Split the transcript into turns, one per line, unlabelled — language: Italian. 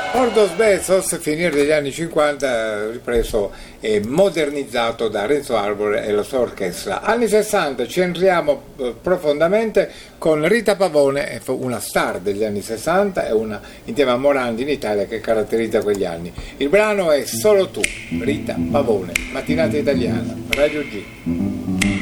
Ordos Bezos, finire degli anni 50, ripreso e modernizzato da Renzo Arbore e la sua orchestra. Anni 60, ci entriamo profondamente con Rita Pavone, una star degli anni 60 e una, insieme a Morandi in Italia, che caratterizza quegli anni. Il brano è Solo tu, Rita Pavone, mattinata italiana, Radio G.